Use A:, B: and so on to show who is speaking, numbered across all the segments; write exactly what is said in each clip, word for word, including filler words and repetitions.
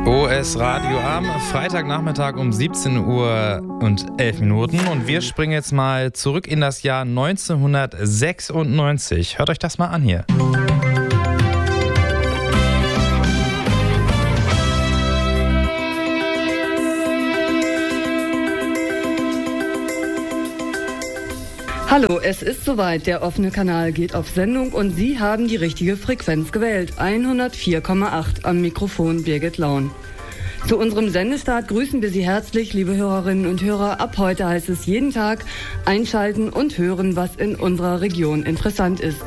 A: O S Radio am Freitagnachmittag um siebzehn Uhr und elf Minuten und wir springen jetzt mal zurück in das Jahr neunzehnhundertsechsundneunzig. Hört euch das mal an hier.
B: Hallo, es ist soweit. Der offene Kanal geht auf Sendung und Sie haben die richtige Frequenz gewählt. hundertvier Komma acht am Mikrofon Birgit Laun. Zu unserem Sendestart grüßen wir Sie herzlich, liebe Hörerinnen und Hörer. Ab heute heißt es jeden Tag einschalten und hören, was in unserer Region interessant ist.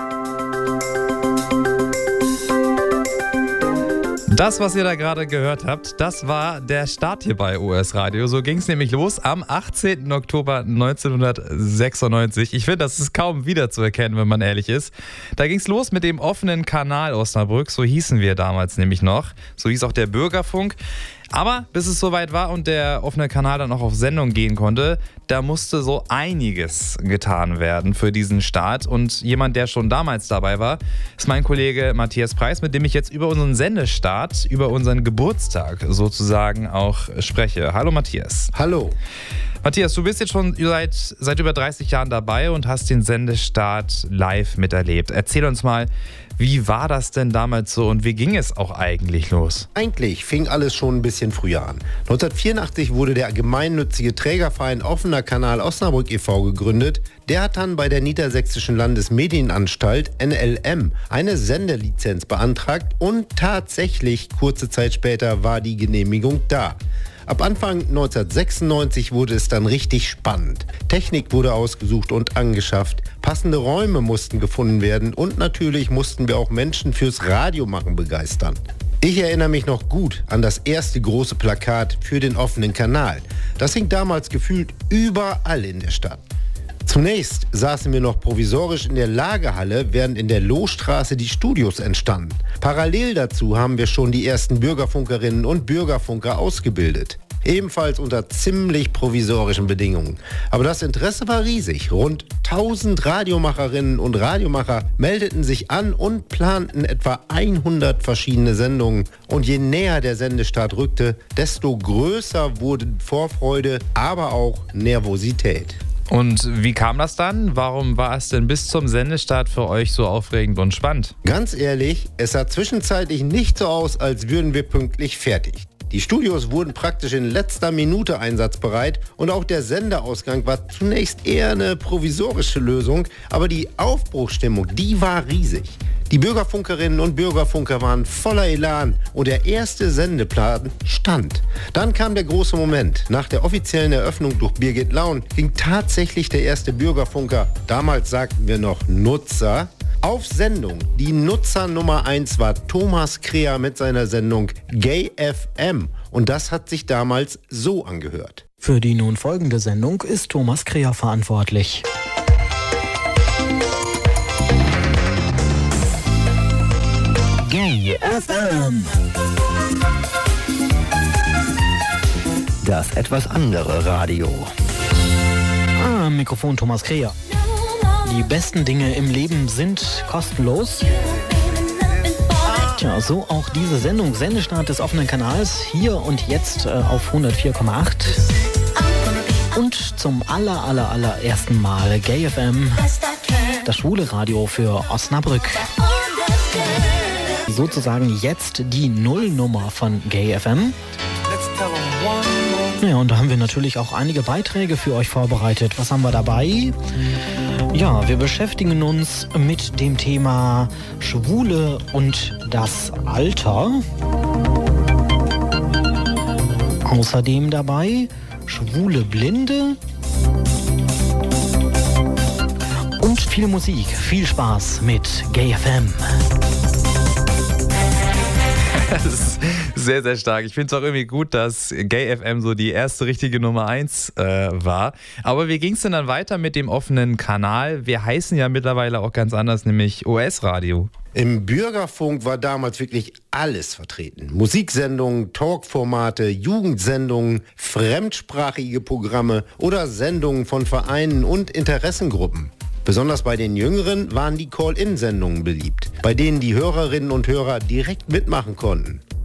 A: Das, was ihr da gerade gehört habt, das war der Start hier bei O S Radio. So ging es nämlich los am achtzehnten Oktober neunzehnhundertsechsundneunzig. Ich finde, das ist kaum wiederzuerkennen, wenn man ehrlich ist. Da ging es los mit dem offenen Kanal Osnabrück, so hießen wir damals nämlich noch. So hieß auch der Bürgerfunk. Aber bis es soweit war und der offene Kanal dann auch auf Sendung gehen konnte, da musste so einiges getan werden für diesen Start. Und jemand, der schon damals dabei war, ist mein Kollege Matthias Preis, mit dem ich jetzt über unseren Sendestart, über unseren Geburtstag sozusagen auch spreche. Hallo Matthias.
C: Hallo.
A: Matthias, du bist jetzt schon seit, seit über dreißig Jahren dabei und hast den Sendestart live miterlebt. Erzähl uns mal, wie war das denn damals so und wie ging es auch eigentlich los?
C: Eigentlich fing alles schon ein bisschen früher an. neunzehnhundertvierundachtzig wurde der gemeinnützige Trägerverein Offener Kanal Osnabrück e V gegründet. Der hat dann bei der Niedersächsischen Landesmedienanstalt N L M eine Sendelizenz beantragt und tatsächlich kurze Zeit später war die Genehmigung da. Ab Anfang neunzehnhundertsechsundneunzig wurde es dann richtig spannend. Technik wurde ausgesucht und angeschafft, passende Räume mussten gefunden werden und natürlich mussten wir auch Menschen fürs Radiomachen begeistern. Ich erinnere mich noch gut an das erste große Plakat für den offenen Kanal. Das hing damals gefühlt überall in der Stadt. Zunächst saßen wir noch provisorisch in der Lagerhalle, während in der Lohstraße die Studios entstanden. Parallel dazu haben wir schon die ersten Bürgerfunkerinnen und Bürgerfunker ausgebildet. Ebenfalls unter ziemlich provisorischen Bedingungen. Aber das Interesse war riesig. Rund tausend Radiomacherinnen und Radiomacher meldeten sich an und planten etwa hundert verschiedene Sendungen. Und je näher der Sendestart rückte, desto größer wurde Vorfreude, aber auch Nervosität.
A: Und wie kam das dann? Warum war es denn bis zum Sendestart für euch so aufregend und spannend?
C: Ganz ehrlich, es sah zwischenzeitlich nicht so aus, als würden wir pünktlich fertig. Die Studios wurden praktisch in letzter Minute einsatzbereit und auch der Senderausgang war zunächst eher eine provisorische Lösung, aber die Aufbruchsstimmung, die war riesig. Die Bürgerfunkerinnen und Bürgerfunker waren voller Elan und der erste Sendeplan stand. Dann kam der große Moment. Nach der offiziellen Eröffnung durch Birgit Laun ging tatsächlich der erste Bürgerfunker, damals sagten wir noch Nutzer, auf Sendung. Die Nutzer Nummer eins war Thomas Kreher mit seiner Sendung Gay F M und das hat sich damals so angehört.
D: Für die nun folgende Sendung ist Thomas Kreher verantwortlich. Gay F M.
E: Das etwas andere Radio.
D: Ah, Mikrofon Thomas Kreher. Die besten Dinge im Leben sind kostenlos. Tja, so auch diese Sendung, Sendestart des offenen Kanals, hier und jetzt äh, auf hundertvier Komma acht. Und zum aller, aller, allerersten Mal Gay F M, das schwule Radio für Osnabrück. Sozusagen jetzt die Nullnummer von Gay F M. Ja, und da haben wir natürlich auch einige Beiträge für euch vorbereitet. Was haben wir dabei? Ja, wir beschäftigen uns mit dem Thema Schwule und das Alter. Außerdem dabei schwule Blinde und viel Musik. Viel Spaß mit Gay F M.
A: Das ist sehr, sehr stark. Ich finde es auch irgendwie gut, dass Gay F M so die erste richtige Nummer eins äh, war. Aber wie ging es denn dann weiter mit dem offenen Kanal? Wir heißen ja mittlerweile auch ganz anders, nämlich O S Radio.
C: Im Bürgerfunk war damals wirklich alles vertreten. Musiksendungen, Talkformate, Jugendsendungen, fremdsprachige Programme oder Sendungen von Vereinen und Interessengruppen. Besonders bei den Jüngeren waren die Call-In-Sendungen beliebt, bei denen die Hörerinnen und Hörer direkt mitmachen konnten.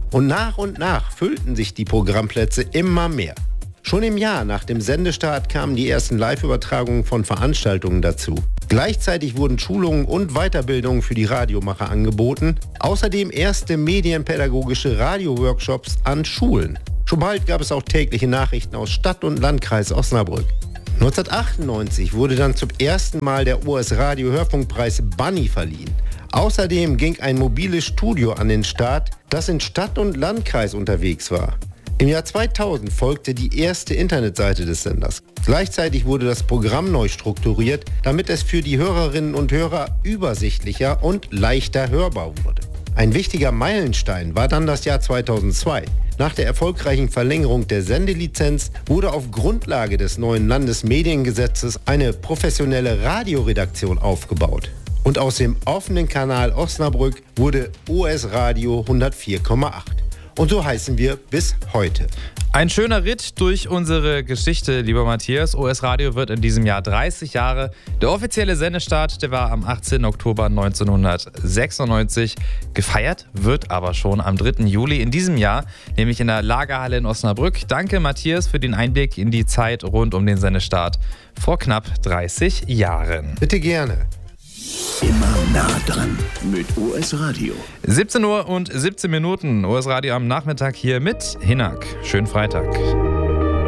C: Und nach und nach füllten sich die Programmplätze immer mehr. Schon im Jahr nach dem Sendestart kamen die ersten Live-Übertragungen von Veranstaltungen dazu. Gleichzeitig wurden Schulungen und Weiterbildungen für die Radiomacher angeboten. Außerdem erste medienpädagogische Radio-Workshops an Schulen. Schon bald gab es auch tägliche Nachrichten aus Stadt und Landkreis Osnabrück. neunzehnhundertachtundneunzig wurde dann zum ersten Mal der O S Radio Hörfunkpreis Bunny verliehen. Außerdem ging ein mobiles Studio an den Start, das in Stadt und Landkreis unterwegs war. Im Jahr zweitausend folgte die erste Internetseite des Senders. Gleichzeitig wurde das Programm neu strukturiert, damit es für die Hörerinnen und Hörer übersichtlicher und leichter hörbar wurde. Ein wichtiger Meilenstein war dann das Jahr zweitausendzwei. Nach der erfolgreichen Verlängerung der Sendelizenz wurde auf Grundlage des neuen Landesmediengesetzes eine professionelle Radioredaktion aufgebaut. Und aus dem offenen Kanal Osnabrück wurde O S Radio hundertvier Komma acht. Und so heißen wir bis heute.
A: Ein schöner Ritt durch unsere Geschichte, lieber Matthias. O S Radio wird in diesem Jahr dreißig Jahre. Der offizielle Sendestart, der war am achtzehnten Oktober neunzehnhundertsechsundneunzig. Gefeiert wird aber schon am dritten Juli in diesem Jahr, nämlich in der Lagerhalle in Osnabrück. Danke, Matthias, für den Einblick in die Zeit rund um den Sendestart vor knapp dreißig Jahren.
C: Bitte gerne.
E: Immer nah dran mit O S Radio.
A: siebzehn Uhr und siebzehn Minuten. O S Radio am Nachmittag hier mit Hinak. Schönen Freitag.